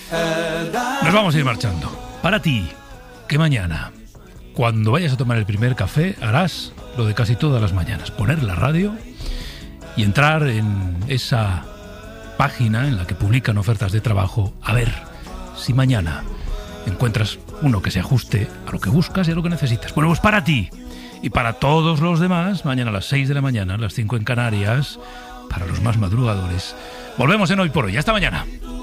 Nos vamos a ir marchando. Para ti, que mañana, cuando vayas a tomar el primer café, harás lo de casi todas las mañanas: poner la radio y entrar en esa página en la que publican ofertas de trabajo, a ver si mañana encuentras uno que se ajuste a lo que buscas y a lo que necesitas. Bueno, pues para ti y para todos los demás, mañana a las 6 de la mañana, a las 5 en Canarias, para los más madrugadores, volvemos en Hoy por Hoy. Hasta mañana.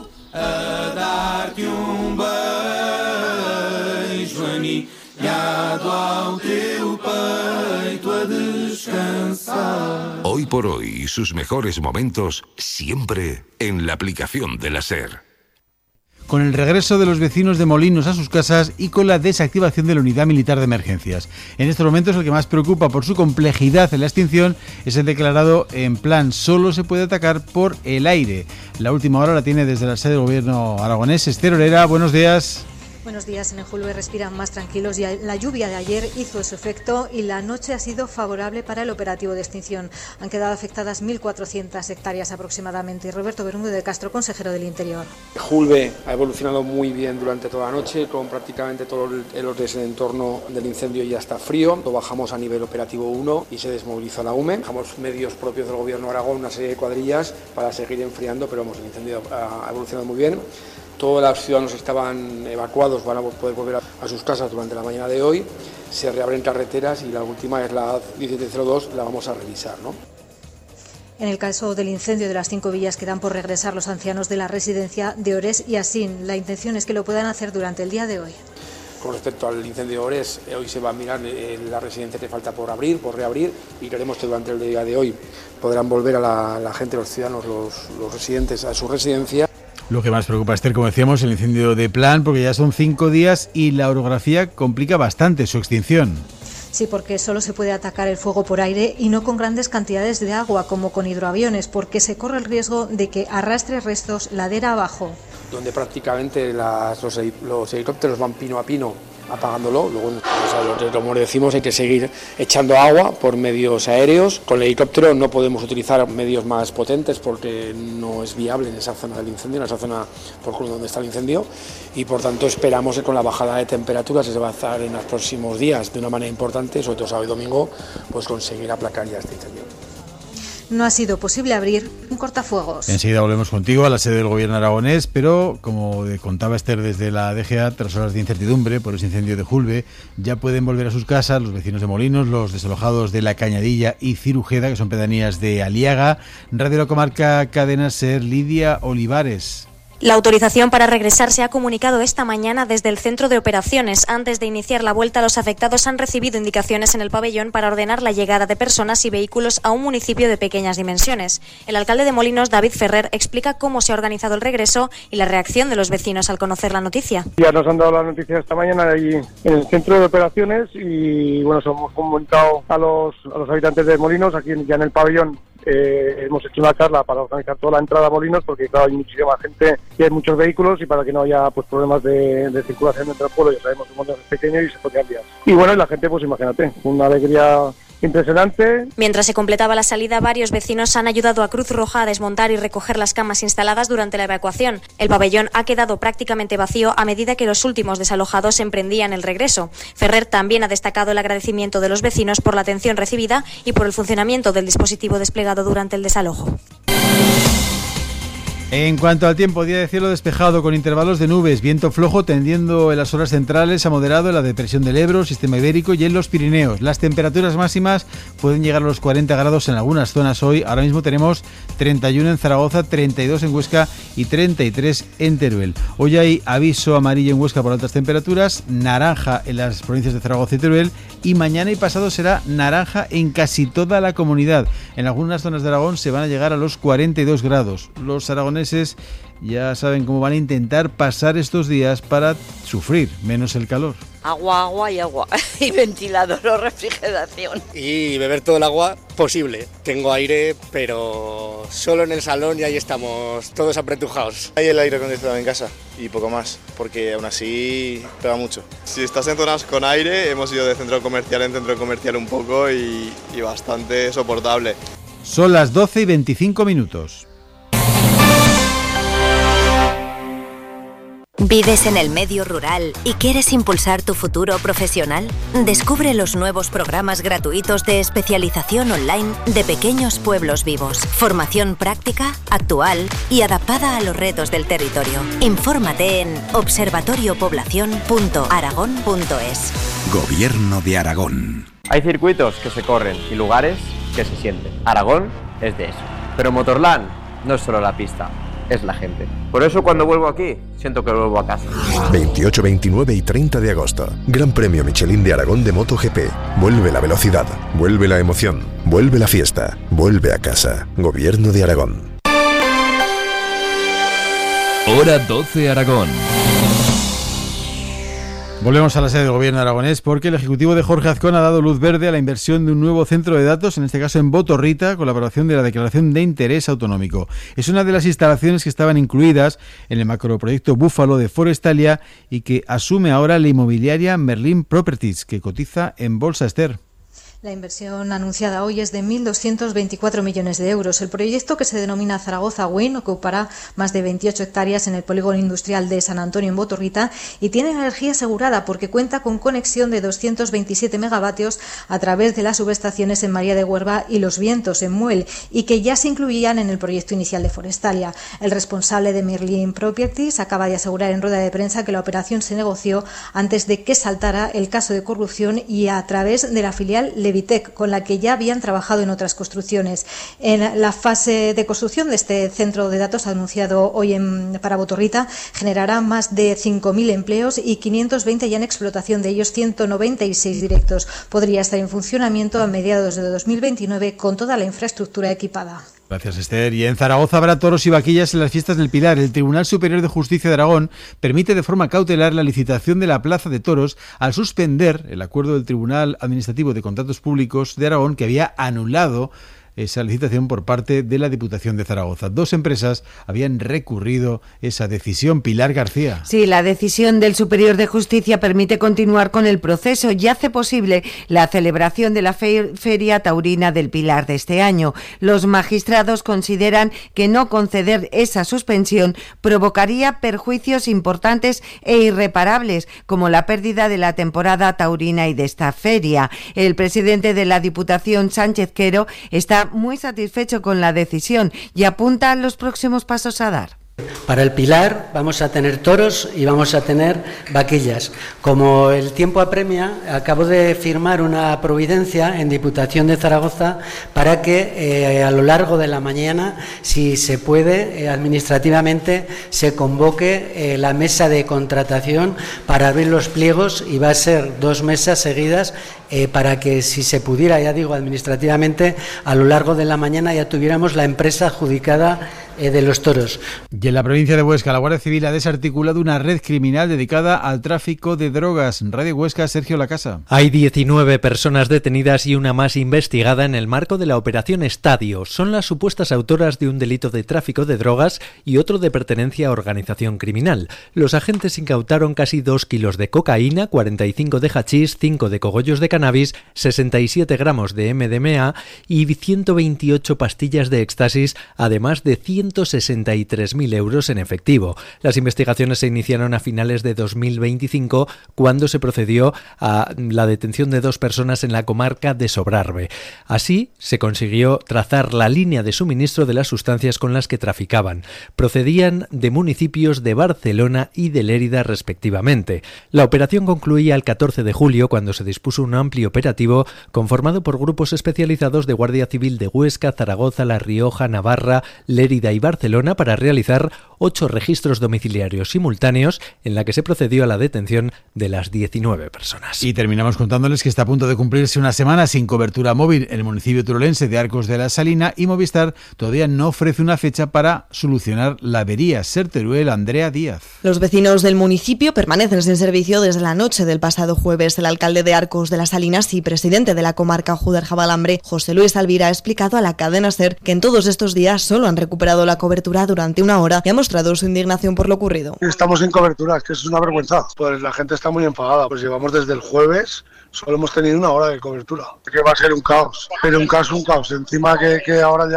Hoy por Hoy y sus mejores momentos siempre en la aplicación de la SER. Con el regreso de los vecinos de Molinos a sus casas y con la desactivación de la unidad militar de emergencias. En estos momentos el que más preocupa por su complejidad en la extinción es el declarado en plan solo se puede atacar por el aire. La última hora la tiene desde la sede del gobierno aragonés. Esther Orera, buenos días. Buenos días. En el Julve respiran más tranquilos. Ya la lluvia de ayer hizo su efecto y la noche ha sido favorable para el operativo de extinción. Han quedado afectadas 1.400 hectáreas aproximadamente. Roberto Bermúdez de Castro, consejero del Interior. Julve ha evolucionado muy bien durante toda la noche, con prácticamente todo el entorno del incendio ya está frío. Lo bajamos a nivel operativo 1 y se desmovilizó la UME. Dejamos medios propios del Gobierno de Aragón, una serie de cuadrillas para seguir enfriando, pero el incendio ha evolucionado muy bien. Todos los ciudadanos que estaban evacuados van a poder volver a sus casas durante la mañana de hoy. Se reabren carreteras y la última es la 1702, la vamos a revisar, ¿no? En el caso del incendio de las 5 villas quedan por regresar los ancianos de la residencia de Ores y Asín. La intención es que lo puedan hacer durante el día de hoy. Con respecto al incendio de Ores, hoy se va a mirar la residencia que falta por reabrir y queremos que durante el día de hoy podrán volver a la gente, los ciudadanos, los residentes a su residencia. Lo que más preocupa, Esther, como decíamos, el incendio de Plan, porque ya son 5 días y la orografía complica bastante su extinción. Sí, porque solo se puede atacar el fuego por aire y no con grandes cantidades de agua, como con hidroaviones, porque se corre el riesgo de que arrastre restos ladera abajo. Donde prácticamente los helicópteros van pino a pino apagándolo. Luego, como decimos, hay que seguir echando agua por medios aéreos. Con el helicóptero no podemos utilizar medios más potentes porque no es viable en esa zona del incendio, en esa zona por donde está el incendio, y por tanto esperamos que con la bajada de temperaturas que se va a hacer en los próximos días de una manera importante, sobre todo sábado y domingo, pues conseguir aplacar ya este incendio. No ha sido posible abrir un cortafuegos. Enseguida volvemos contigo a la sede del gobierno aragonés, pero como contaba Esther desde la DGA, tras horas de incertidumbre por ese incendio de Julve, ya pueden volver a sus casas los vecinos de Molinos, los desalojados de La Cañadilla y Cirujeda, que son pedanías de Aliaga. Radio La Comarca, Cadena SER, Lidia Olivares. La autorización para regresar se ha comunicado esta mañana desde el centro de operaciones. Antes de iniciar la vuelta, los afectados han recibido indicaciones en el pabellón para ordenar la llegada de personas y vehículos a un municipio de pequeñas dimensiones. El alcalde de Molinos, David Ferrer, explica cómo se ha organizado el regreso y la reacción de los vecinos al conocer la noticia. Ya nos han dado la noticia esta mañana ahí en el centro de operaciones y bueno, se hemos comunicado a los habitantes de Molinos, aquí ya en el pabellón. Hemos hecho una charla para organizar toda la entrada a Molinos porque claro, hay muchísima gente y hay muchos vehículos y para que no haya pues problemas de circulación dentro del pueblo. Ya sabemos que Molinos es pequeño y se puede cambiar. Y bueno, y la gente pues imagínate, una alegría impresionante. Mientras se completaba la salida, varios vecinos han ayudado a Cruz Roja a desmontar y recoger las camas instaladas durante la evacuación. El pabellón ha quedado prácticamente vacío a medida que los últimos desalojados emprendían el regreso. Ferrer también ha destacado el agradecimiento de los vecinos por la atención recibida y por el funcionamiento del dispositivo desplegado durante el desalojo. En cuanto al tiempo, día de cielo despejado con intervalos de nubes, viento flojo tendiendo en las horas centrales a moderado en la depresión del Ebro, sistema ibérico y en los Pirineos. Las temperaturas máximas pueden llegar a los 40 grados en algunas zonas hoy. Ahora mismo tenemos 31 en Zaragoza, 32 en Huesca y 33 en Teruel. Hoy hay aviso amarillo en Huesca por altas temperaturas, naranja en las provincias de Zaragoza y Teruel, y mañana y pasado será naranja en casi toda la comunidad. En algunas zonas de Aragón se van a llegar a los 42 grados. Los aragoneses ya saben cómo van a intentar pasar estos días para sufrir menos el calor. Agua y ventilador o refrigeración. Y beber todo el agua posible. Tengo aire, pero solo en el salón y ahí estamos todos apretujados. Hay el aire acondicionado en casa y poco más, porque aún así pega mucho. Si estás en zonas con aire, hemos ido de centro comercial en centro comercial un poco y bastante soportable. Son las 12:25. ¿Vives en el medio rural y quieres impulsar tu futuro profesional? Descubre los nuevos programas gratuitos de especialización online de Pequeños Pueblos Vivos. Formación práctica, actual y adaptada a los retos del territorio. Infórmate en observatoriopoblacion.aragón.es. Gobierno de Aragón. Hay circuitos que se corren y lugares que se sienten. Aragón es de eso. Pero Motorland no es solo la pista, es la gente. Por eso cuando vuelvo aquí, siento que vuelvo a casa. 28, 29 y 30 de agosto. Gran Premio Michelin de Aragón de MotoGP. Vuelve la velocidad, vuelve la emoción, vuelve la fiesta, vuelve a casa. Gobierno de Aragón. Hora 12 Aragón. Volvemos a la sede del Gobierno aragonés porque el Ejecutivo de Jorge Azcón ha dado luz verde a la inversión de un nuevo centro de datos, en este caso en Botorrita, con la aprobación de la Declaración de Interés Autonómico. Es una de las instalaciones que estaban incluidas en el macroproyecto Búfalo de Forestalia y que asume ahora la inmobiliaria Merlin Properties, que cotiza en Bolsa, Esther. La inversión anunciada hoy es de 1.224 millones de euros. El proyecto, que se denomina Zaragoza Wind, ocupará más de 28 hectáreas en el polígono industrial de San Antonio en Botorrita y tiene energía asegurada porque cuenta con conexión de 227 megavatios a través de las subestaciones en María de Huerva y Los Vientos en Muel, y que ya se incluían en el proyecto inicial de Forestalia. El responsable de Merlin Properties acaba de asegurar en rueda de prensa que la operación se negoció antes de que saltara el caso de corrupción y a través de la filial Levitec, con la que ya habían trabajado en otras construcciones. En la fase de construcción de este centro de datos anunciado hoy para Botorrita generará más de 5.000 empleos y 520 ya en explotación, de ellos 196 directos. Podría estar en funcionamiento a mediados de 2029 con toda la infraestructura equipada. Gracias, Esther. Y en Zaragoza habrá toros y vaquillas en las fiestas del Pilar. El Tribunal Superior de Justicia de Aragón permite de forma cautelar la licitación de la Plaza de Toros al suspender el acuerdo del Tribunal Administrativo de Contratos Públicos de Aragón, que había anulado esa licitación por parte de la Diputación de Zaragoza. Dos empresas habían recurrido esa decisión. Pilar García. Sí, la decisión del Superior de Justicia permite continuar con el proceso y hace posible la celebración de la Feria Taurina del Pilar de este año. Los magistrados consideran que no conceder esa suspensión provocaría perjuicios importantes e irreparables, como la pérdida de la temporada taurina y de esta feria. El presidente de la Diputación, Sánchez Quero, está muy satisfecho con la decisión y apunta a los próximos pasos a dar. Para el Pilar vamos a tener toros y vamos a tener vaquillas. Como el tiempo apremia, acabo de firmar una providencia en Diputación de Zaragoza para que a lo largo de la mañana, si se puede, administrativamente se convoque la mesa de contratación para abrir los pliegos, y va a ser 2 mesas seguidas para que, si se pudiera, ya digo, administrativamente, a lo largo de la mañana ya tuviéramos la empresa adjudicada de los toros. Y en la provincia de Huesca, la Guardia Civil ha desarticulado una red criminal dedicada al tráfico de drogas. Radio Huesca, Sergio Lacasa. Hay 19 personas detenidas y una más investigada en el marco de la Operación Estadio. Son las supuestas autoras de un delito de tráfico de drogas y otro de pertenencia a organización criminal. Los agentes incautaron casi 2 kilos de cocaína, 45 de hachís, 5 de cogollos de cannabis, 67 gramos de MDMA y 128 pastillas de éxtasis, además de 163.000 euros en efectivo. Las investigaciones se iniciaron a finales de 2025, cuando se procedió a la detención de 2 personas en la comarca de Sobrarbe. Así se consiguió trazar la línea de suministro de las sustancias con las que traficaban. Procedían de municipios de Barcelona y de Lérida, respectivamente. La operación concluía el 14 de julio, cuando se dispuso un amplio operativo conformado por grupos especializados de Guardia Civil de Huesca, Zaragoza, La Rioja, Navarra, Lérida y Barcelona para realizar 8 registros domiciliarios simultáneos, en la que se procedió a la detención de las 19 personas. Y terminamos contándoles que está a punto de cumplirse una semana sin cobertura móvil en el municipio turolense de Arcos de la Salina, y Movistar todavía no ofrece una fecha para solucionar la avería. Ser Teruel, Andrea Díaz. Los vecinos del municipio permanecen sin servicio desde la noche del pasado jueves. El alcalde de Arcos de las Salinas y presidente de la comarca Júder-Jabalambre, José Luis Alvira, ha explicado a la cadena SER que en todos estos días solo han recuperado la cobertura durante 1 hora y ha mostrado su indignación por lo ocurrido. Estamos sin cobertura, es que es una vergüenza. Pues la gente está muy enfadada, pues llevamos desde el jueves, solo hemos tenido 1 hora de cobertura. Que va a ser un caos, pero un caos. Encima que ahora ya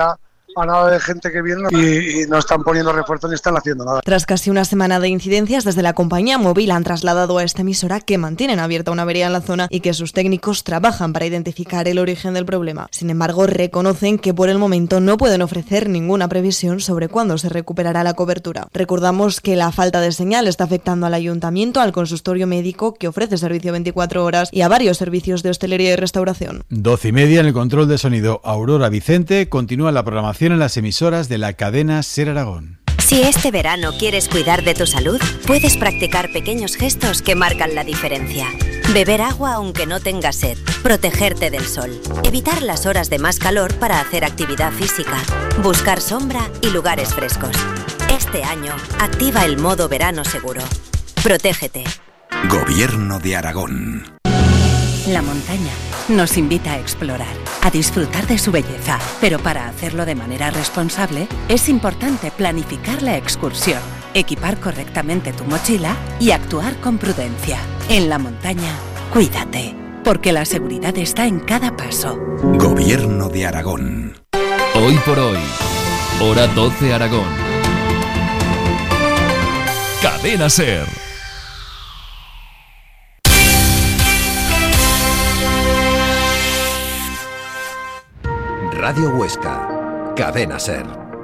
a nada de gente que viene y no están poniendo refuerzos ni están haciendo nada. Tras casi una semana de incidencias, desde la compañía móvil han trasladado a esta emisora que mantienen abierta una avería en la zona y que sus técnicos trabajan para identificar el origen del problema. Sin embargo, reconocen que por el momento no pueden ofrecer ninguna previsión sobre cuándo se recuperará la cobertura. Recordamos que la falta de señal está afectando al ayuntamiento, al consultorio médico que ofrece servicio 24 horas y a varios servicios de hostelería y restauración. 12:30 en el control de sonido. Aurora Vicente. Continúa la programación en las emisoras de la cadena SER Aragón. Si este verano quieres cuidar de tu salud, puedes practicar pequeños gestos que marcan la diferencia. Beber agua aunque no tengas sed, protegerte del sol, evitar las horas de más calor para hacer actividad física, buscar sombra y lugares frescos. Este año, activa el modo verano seguro. Protégete. Gobierno de Aragón. La montaña nos invita a explorar, a disfrutar de su belleza, pero para hacerlo de manera responsable es importante planificar la excursión, equipar correctamente tu mochila y actuar con prudencia. En la montaña, cuídate, porque la seguridad está en cada paso. Gobierno de Aragón. Hoy por hoy, hora 12 Aragón. Cadena SER. Radio Huesca, Cadena SER.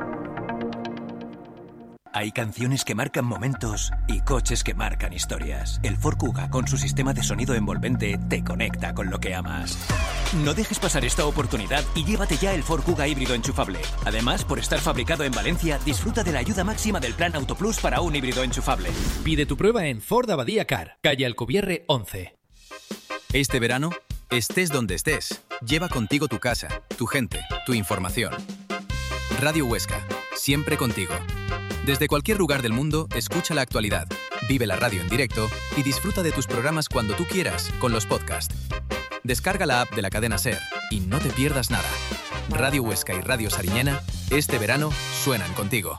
Hay canciones que marcan momentos y coches que marcan historias. El Ford Kuga, con su sistema de sonido envolvente, te conecta con lo que amas. No dejes pasar esta oportunidad y llévate ya el Ford Kuga híbrido enchufable. Además, por estar fabricado en Valencia, disfruta de la ayuda máxima del Plan Auto Plus para un híbrido enchufable. Pide tu prueba en Ford Abadía Car, calle Alcubierre 11. Este verano, estés donde estés, lleva contigo tu casa, tu gente, tu información. Radio Huesca, siempre contigo. Desde cualquier lugar del mundo, escucha la actualidad, vive la radio en directo y disfruta de tus programas cuando tú quieras con los podcasts. Descarga la app de la cadena SER y no te pierdas nada. Radio Huesca y Radio Sariñena, este verano suenan contigo.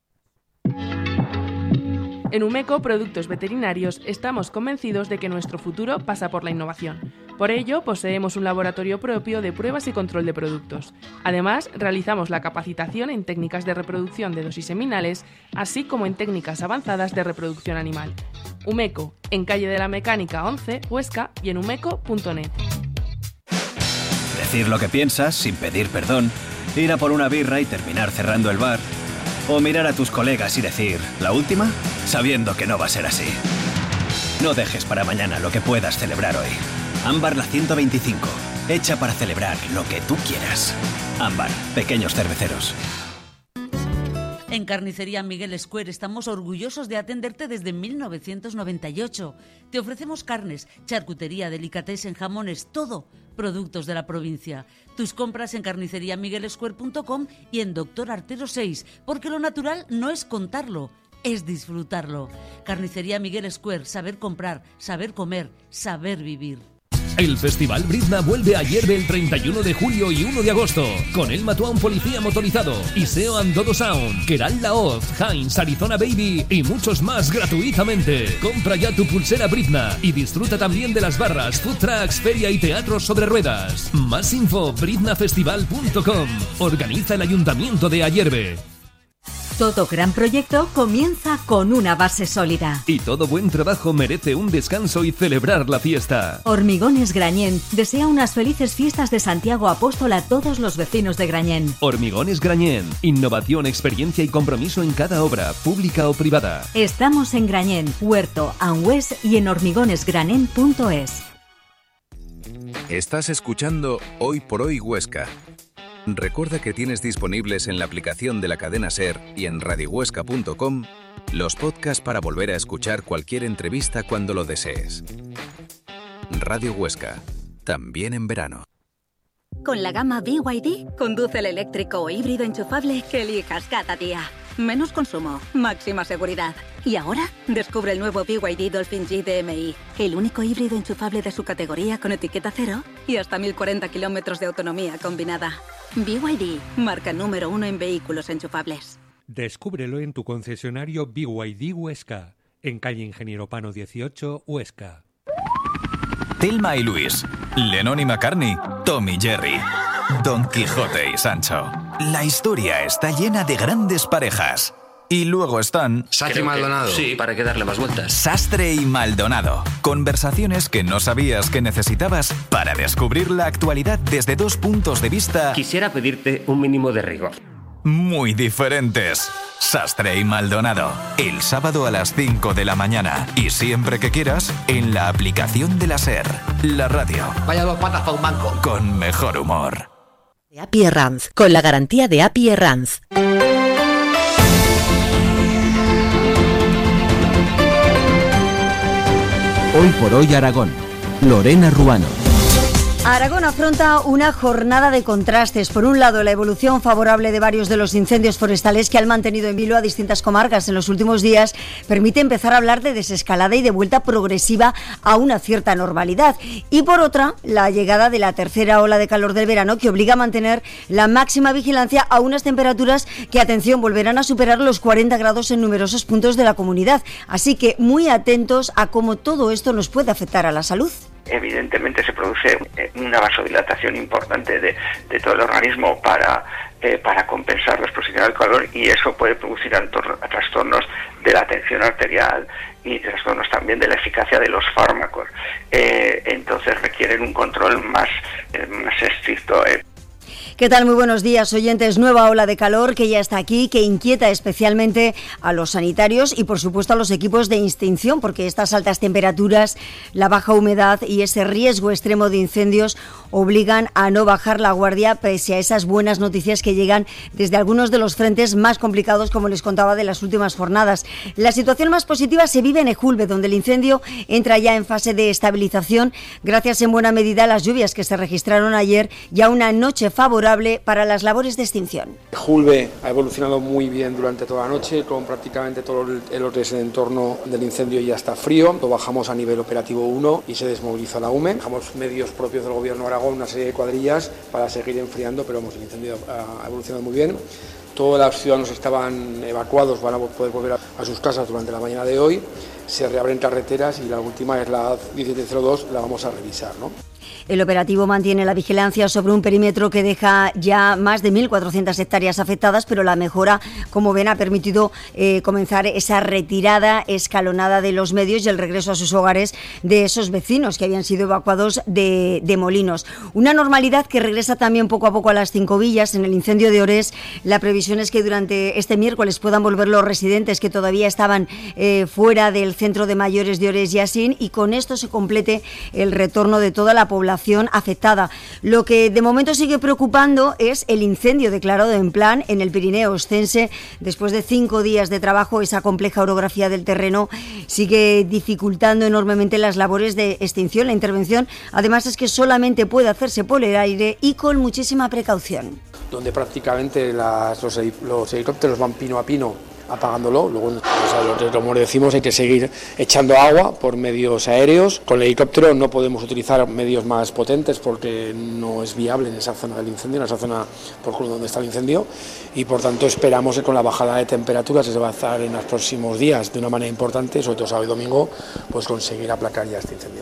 En Umeco Productos Veterinarios estamos convencidos de que nuestro futuro pasa por la innovación. Por ello, poseemos un laboratorio propio de pruebas y control de productos. Además, realizamos la capacitación en técnicas de reproducción de dosis seminales, así como en técnicas avanzadas de reproducción animal. Umeco, en calle de la Mecánica 11, Huesca, y en umeco.net. Decir lo que piensas sin pedir perdón, ir a por una birra y terminar cerrando el bar. O mirar a tus colegas y decir, ¿la última? Sabiendo que no va a ser así. No dejes para mañana lo que puedas celebrar hoy. Ámbar la 125, hecha para celebrar lo que tú quieras. Ámbar, pequeños cerveceros. En Carnicería Miguel Square estamos orgullosos de atenderte desde 1998. Te ofrecemos carnes, charcutería, delicatessen, jamones, todo, productos de la provincia. Tus compras en carniceriamiguelsquare.com y en Doctor Artero 6, porque lo natural no es contarlo, es disfrutarlo. Carnicería Miguel Square, saber comprar, saber comer, saber vivir. El Festival Brizna vuelve a Hierve el 31 de julio y 1 de agosto, con El Mató a un Policía Motorizado, Iseo and Dodo Sound, Keral Laoz, Heinz, Arizona Baby y muchos más gratuitamente. Compra ya tu pulsera Brizna y disfruta también de las barras, food trucks, feria y teatros sobre ruedas. Más info, briznafestival.com. Organiza el Ayuntamiento de Ayerbe. Todo gran proyecto comienza con una base sólida. Y todo buen trabajo merece un descanso y celebrar la fiesta. Hormigones Grañén desea unas felices fiestas de Santiago Apóstol a todos los vecinos de Grañén. Hormigones Grañén. Innovación, experiencia y compromiso en cada obra, pública o privada. Estamos en Grañén, Huerto, Anhues y en hormigonesgranen.es. Estás escuchando Hoy por Hoy Huesca. Recuerda que tienes disponibles en la aplicación de la cadena SER y en radiohuesca.com los podcasts para volver a escuchar cualquier entrevista cuando lo desees. Radio Huesca, también en verano. Con la gama BYD, conduce el eléctrico o híbrido enchufable que elijas cada día. Menos consumo, máxima seguridad. Y ahora, descubre el nuevo BYD Dolphin G DMI, el único híbrido enchufable de su categoría con etiqueta cero y hasta 1040 kilómetros de autonomía combinada. BYD, marca número 1 en vehículos enchufables. Descúbrelo en tu concesionario BYD Huesca, en calle Ingeniero Pano 18, Huesca. Thelma y Luis, Lennon y McCartney, Tom y Jerry, Don Quijote y Sancho. La historia está llena de grandes parejas. Y luego están... Sastre y Maldonado. Sí, para que darle más vueltas. Sastre y Maldonado. Conversaciones que no sabías que necesitabas para descubrir la actualidad desde dos puntos de vista... Quisiera pedirte un mínimo de rigor. Muy diferentes. Sastre y Maldonado. El sábado a las 5 de la mañana. Y siempre que quieras, en la aplicación de la SER. La radio. Vaya dos patas para un banco. Con mejor humor. API Herranz. Con la garantía de API Herranz. Hoy por hoy Aragón. Lorena Ruano. Aragón afronta una jornada de contrastes. Por un lado, la evolución favorable de varios de los incendios forestales que han mantenido en vilo a distintas comarcas en los últimos días permite empezar a hablar de desescalada y de vuelta progresiva a una cierta normalidad. Y por otra, la llegada de la tercera ola de calor del verano que obliga a mantener la máxima vigilancia a unas temperaturas que, atención, volverán a superar los 40 grados en numerosos puntos de la comunidad. Así que muy atentos a cómo todo esto nos puede afectar a la salud. Evidentemente se produce una vasodilatación importante de todo el organismo para compensar la exposición al calor, y eso puede producir trastornos de la tensión arterial y trastornos también de la eficacia de los fármacos. Entonces requieren un control más estricto. ¿Qué tal? Muy buenos días, oyentes. Nueva ola de calor que ya está aquí, que inquieta especialmente a los sanitarios y, por supuesto, a los equipos de extinción, porque estas altas temperaturas, la baja humedad y ese riesgo extremo de incendios obligan a no bajar la guardia pese a esas buenas noticias que llegan desde algunos de los frentes más complicados, como les contaba, de las últimas jornadas. La situación más positiva se vive en Ejulbe, donde el incendio entra ya en fase de estabilización, gracias en buena medida a las lluvias que se registraron ayer y a una noche favorable para las labores de extinción. Ejulbe ha evolucionado muy bien durante toda la noche, con prácticamente todo lo que es el entorno del incendio ya está frío. Lo bajamos a nivel operativo 1 y se desmoviliza la UME. Dejamos medios propios del Gobierno de Aragón, una serie de cuadrillas para seguir enfriando, pero el incendio ha evolucionado muy bien. Todos los ciudadanos estaban evacuados, van a poder volver a sus casas durante la mañana de hoy. Se reabren carreteras y la última es la 1702, la vamos a revisar, ¿no? El operativo mantiene la vigilancia sobre un perímetro que deja ya más de 1.400 hectáreas afectadas, pero la mejora, como ven, ha permitido comenzar esa retirada escalonada de los medios y el regreso a sus hogares de esos vecinos que habían sido evacuados de Molinos. Una normalidad que regresa también poco a poco a las Cinco Villas. En el incendio de Orés, la previsión es que durante este miércoles puedan volver los residentes que todavía estaban fuera del centro de mayores de Orés y Asín, y con esto se complete el retorno de toda la población afectada. Lo que de momento sigue preocupando es el incendio declarado en plan en el Pirineo Ostense. Después de 5 días de trabajo, esa compleja orografía del terreno sigue dificultando enormemente las labores de extinción. La intervención, además, es que solamente puede hacerse por el aire y con muchísima precaución. Donde prácticamente los helicópteros van pino a pino apagándolo. Luego, como decimos, hay que seguir echando agua por medios aéreos. Con el helicóptero no podemos utilizar medios más potentes porque no es viable en esa zona del incendio, en esa zona por donde está el incendio, y por tanto esperamos que con la bajada de temperaturas que se va a hacer en los próximos días de una manera importante, sobre todo sábado y domingo, pues conseguir aplacar ya este incendio.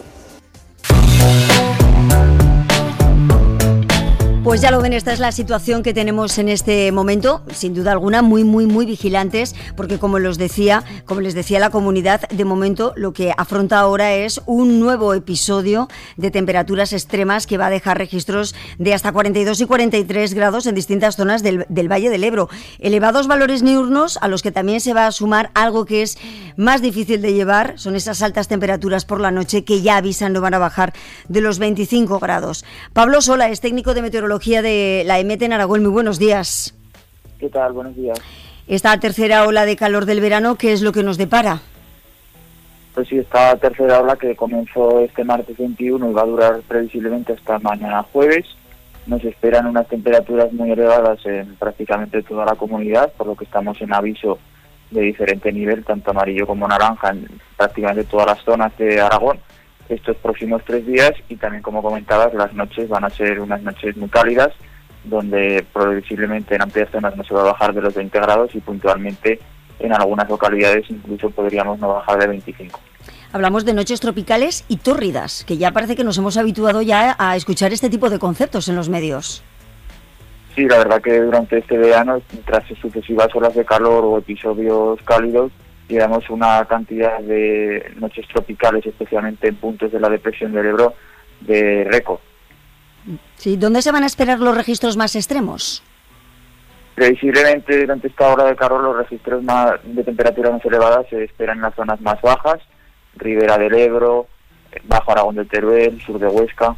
Pues ya lo ven, esta es la situación que tenemos en este momento, sin duda alguna muy vigilantes, porque como les decía la comunidad, de momento lo que afronta ahora es un nuevo episodio de temperaturas extremas que va a dejar registros de hasta 42 y 43 grados en distintas zonas del Valle del Ebro. Elevados valores diurnos a los que también se va a sumar algo que es más difícil de llevar, son esas altas temperaturas por la noche que ya avisan no van a bajar de los 25 grados. Pablo Sola es técnico de meteorología de la EMET en Aragón. Muy buenos días. ¿Qué tal? Buenos días. Esta tercera ola de calor del verano, ¿qué es lo que nos depara? Pues sí, esta tercera ola que comenzó este martes 21 y va a durar previsiblemente hasta mañana jueves. Nos esperan unas temperaturas muy elevadas en prácticamente toda la comunidad, por lo que estamos en aviso de diferente nivel, tanto amarillo como naranja, en prácticamente todas las zonas de Aragón estos próximos 3 días. Y también, como comentabas, las noches van a ser unas noches muy cálidas, donde previsiblemente en amplias zonas no se va a bajar de los 20 grados y puntualmente en algunas localidades incluso podríamos no bajar de 25. Hablamos de noches tropicales y tórridas, que ya parece que nos hemos habituado ya a escuchar este tipo de conceptos en los medios. Sí, la verdad que durante este verano, tras sucesivas olas de calor o episodios cálidos, llevamos una cantidad de noches tropicales, especialmente en puntos de la depresión del Ebro, de récord. Sí, ¿dónde se van a esperar los registros más extremos? Previsiblemente durante esta hora de calor los registros de temperaturas más elevadas se esperan en las zonas más bajas, Ribera del Ebro, Bajo Aragón del Teruel, sur de Huesca.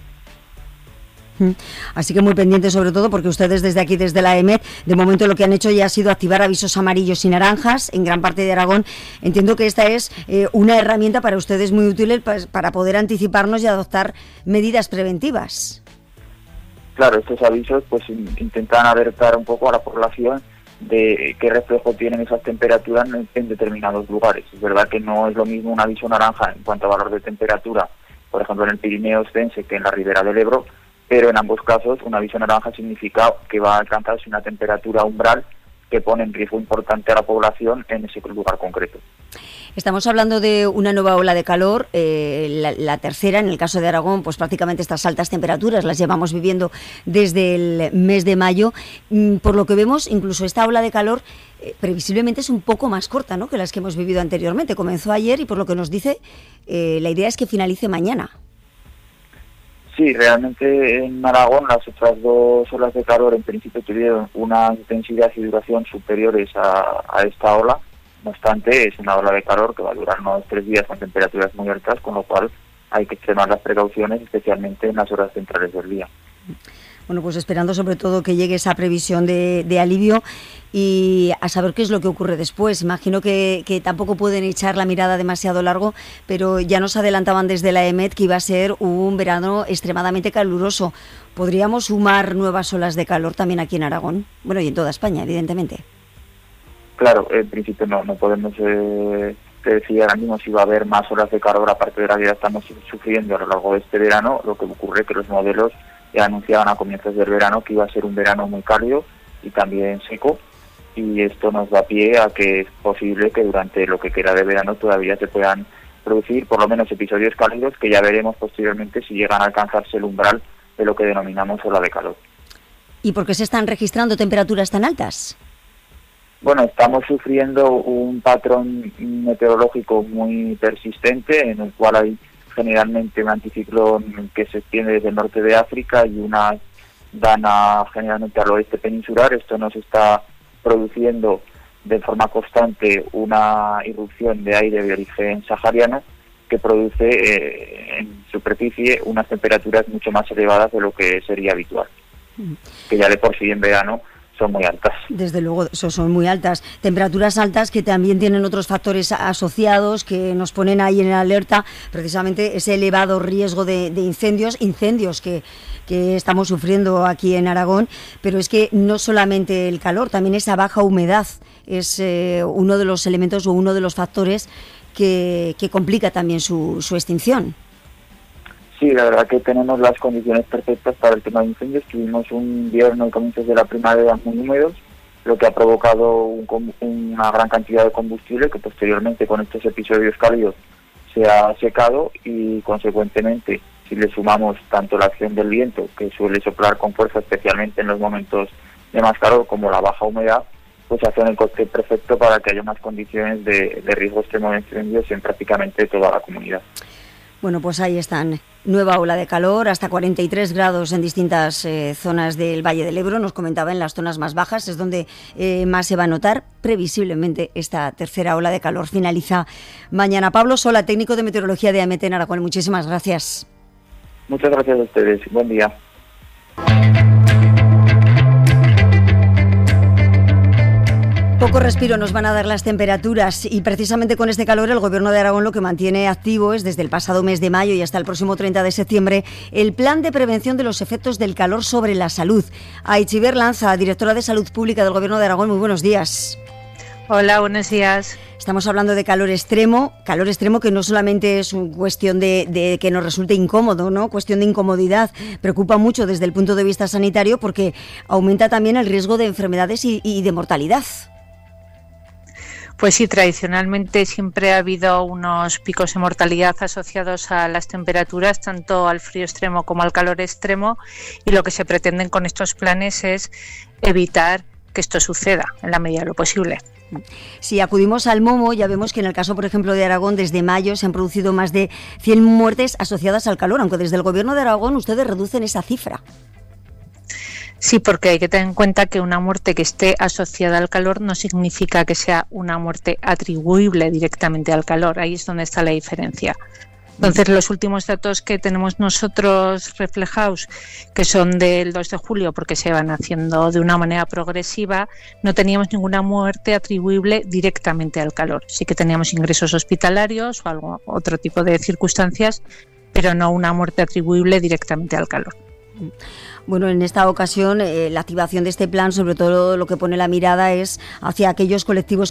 Así que muy pendientes sobre todo porque ustedes desde aquí, desde la EMET, de momento lo que han hecho ya ha sido activar avisos amarillos y naranjas en gran parte de Aragón. Entiendo que esta es una herramienta para ustedes muy útil para poder anticiparnos y adoptar medidas preventivas. Claro, estos avisos pues intentan alertar un poco a la población de qué reflejo tienen esas temperaturas en determinados lugares. Es verdad que no es lo mismo un aviso naranja en cuanto a valor de temperatura, por ejemplo en el Pirineo Ostense que en la Ribera del Ebro, pero en ambos casos un aviso naranja significa que va a alcanzarse una temperatura umbral que pone en riesgo importante a la población en ese lugar concreto. Estamos hablando de una nueva ola de calor, la tercera, en el caso de Aragón, pues prácticamente estas altas temperaturas las llevamos viviendo desde el mes de mayo. Por lo que vemos, incluso esta ola de calor previsiblemente es un poco más corta, ¿no?, que las que hemos vivido anteriormente. Comenzó ayer y por lo que nos dice, la idea es que finalice mañana. Sí, realmente en Aragón las otras dos olas de calor en principio tuvieron una intensidad y duración superiores a esta ola. No obstante, es una ola de calor que va a durar unos 3 días con temperaturas muy altas, con lo cual hay que extremar las precauciones, especialmente en las horas centrales del día. Bueno, pues esperando sobre todo que llegue esa previsión de alivio y a saber qué es lo que ocurre después. Imagino que tampoco pueden echar la mirada demasiado largo, pero ya nos adelantaban desde la EMET que iba a ser un verano extremadamente caluroso. ¿Podríamos sumar nuevas olas de calor también aquí en Aragón? Bueno, y en toda España, evidentemente. Claro, en principio no podemos decir ahora mismo si va a haber más olas de calor aparte de la que ya estamos sufriendo a lo largo de este verano. Lo que ocurre es que los modelos ya anunciaban a comienzos del verano que iba a ser un verano muy cálido y también seco, y esto nos da pie a que es posible que durante lo que queda de verano todavía se puedan producir por lo menos episodios cálidos que ya veremos posteriormente si llegan a alcanzarse el umbral de lo que denominamos ola de calor. ¿Y por qué se están registrando temperaturas tan altas? Bueno, estamos sufriendo un patrón meteorológico muy persistente en el cual hay generalmente un anticiclón que se extiende desde el norte de África y una dana generalmente al oeste peninsular. Esto nos está produciendo de forma constante una irrupción de aire de origen sahariano que produce en superficie unas temperaturas mucho más elevadas de lo que sería habitual, que ya de por sí en verano son muy altas. Desde luego, son muy altas. Temperaturas altas que también tienen otros factores asociados que nos ponen ahí en alerta, precisamente ese elevado riesgo de incendios que estamos sufriendo aquí en Aragón, pero es que no solamente el calor, también esa baja humedad es uno de los elementos o uno de los factores que complica también su extinción. Sí, la verdad que tenemos las condiciones perfectas para el tema de incendios. Tuvimos un invierno y comienzos de la primavera muy húmedos, lo que ha provocado una gran cantidad de combustible que posteriormente con estos episodios cálidos se ha secado y consecuentemente si le sumamos tanto la acción del viento, que suele soplar con fuerza especialmente en los momentos de más calor, como la baja humedad, pues hacen el cóctel perfecto para que haya unas condiciones de riesgo extremo de incendios en prácticamente toda la comunidad. Bueno, pues ahí están. Nueva ola de calor, hasta 43 grados en distintas zonas del Valle del Ebro. Nos comentaba en las zonas más bajas, es donde más se va a notar. Previsiblemente esta tercera ola de calor finaliza mañana. Pablo Sola, técnico de meteorología de AMT en Aragón. Muchísimas gracias. Muchas gracias a ustedes. Buen día. Poco respiro nos van a dar las temperaturas y precisamente con este calor el Gobierno de Aragón lo que mantiene activo es desde el pasado mes de mayo y hasta el próximo 30 de septiembre el plan de prevención de los efectos del calor sobre la salud. Aitziber Lanza, directora de Salud Pública del Gobierno de Aragón, muy buenos días. Hola, buenos días. Estamos hablando de calor extremo que no solamente es una cuestión de que nos resulte incómodo, ¿no? Cuestión de incomodidad, preocupa mucho desde el punto de vista sanitario porque aumenta también el riesgo de enfermedades y de mortalidad. Pues sí, tradicionalmente siempre ha habido unos picos de mortalidad asociados a las temperaturas, tanto al frío extremo como al calor extremo, y lo que se pretenden con estos planes es evitar que esto suceda en la medida de lo posible. Si acudimos al Momo, ya vemos que en el caso, por ejemplo, de Aragón, desde mayo se han producido más de 100 muertes asociadas al calor, aunque desde el Gobierno de Aragón ustedes reducen esa cifra. Sí, porque hay que tener en cuenta que una muerte que esté asociada al calor no significa que sea una muerte atribuible directamente al calor. Ahí es donde está la diferencia. Entonces, los últimos datos que tenemos nosotros reflejados, que son del 2 de julio, porque se van haciendo de una manera progresiva, no teníamos ninguna muerte atribuible directamente al calor. Sí que teníamos ingresos hospitalarios o otro tipo de circunstancias, pero no una muerte atribuible directamente al calor. Bueno, en esta ocasión la activación de este plan, sobre todo lo que pone la mirada es hacia aquellos colectivos